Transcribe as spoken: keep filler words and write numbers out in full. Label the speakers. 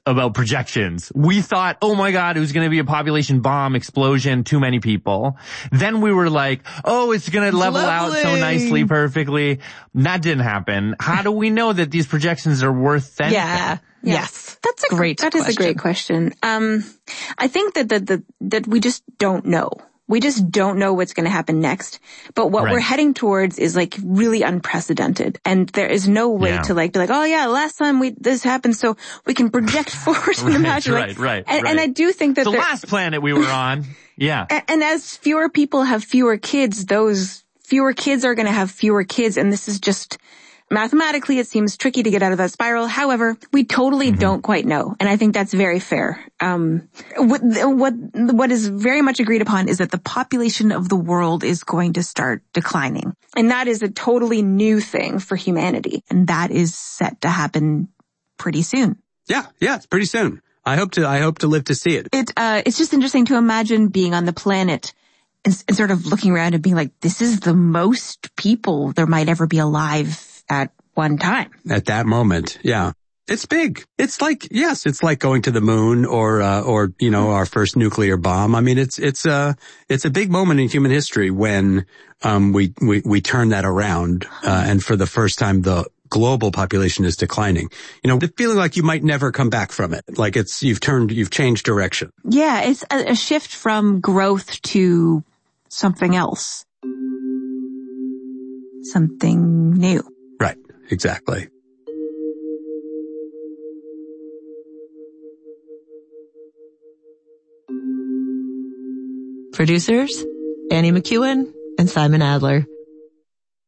Speaker 1: about projections. We thought, oh my God, it was going to be a population bomb, explosion, too many people. Then we were like, oh, it's going to level
Speaker 2: Lovely.
Speaker 1: out so nicely, perfectly. That didn't happen. How do we know that these projections are worth anything?
Speaker 2: Yeah. Yes.
Speaker 3: That's a
Speaker 2: great
Speaker 3: That
Speaker 2: question.
Speaker 3: is a great question. Um, I think that, that, that, that we just don't know. We just don't know what's going to happen next. But what
Speaker 1: Right.
Speaker 3: we're heading towards is like really unprecedented. And there is no way
Speaker 1: Yeah.
Speaker 3: to like be like, oh yeah, last time we, this happened, so we can project forward from the
Speaker 1: Right,
Speaker 3: magic.
Speaker 1: right,
Speaker 3: Like,
Speaker 1: right,
Speaker 3: and,
Speaker 1: right.
Speaker 3: and I do think that
Speaker 1: The
Speaker 3: there,
Speaker 1: last planet we were on. Yeah.
Speaker 3: and, and as fewer people have fewer kids, those fewer kids are going to have fewer kids. And this is just, mathematically, it seems tricky to get out of that spiral. However, we totally mm-hmm. don't quite know. And I think that's very fair. Um, what, what, what is very much agreed upon is that the population of the world is going to start declining. And that is a totally new thing for humanity. And that is set to happen pretty soon.
Speaker 4: Yeah, yeah, it's pretty soon. I hope to, I hope to live to see it.
Speaker 3: It, uh, it's just interesting to imagine being on the planet and, and sort of looking around and being like, this is the most people there might ever be alive at one time.
Speaker 4: At that moment, yeah. It's big. It's like, yes, it's like going to the moon or, uh, or, you know, our first nuclear bomb. I mean, it's, it's a, it's a big moment in human history when, um, we, we, we turn that around, uh, and for the first time, the global population is declining. You know, the feeling like you might never come back from it. Like it's, you've turned, you've changed direction.
Speaker 3: Yeah, it's a, a shift from growth to something else. Something new.
Speaker 4: Right, exactly.
Speaker 2: Producers, Annie McEwen and Simon Adler.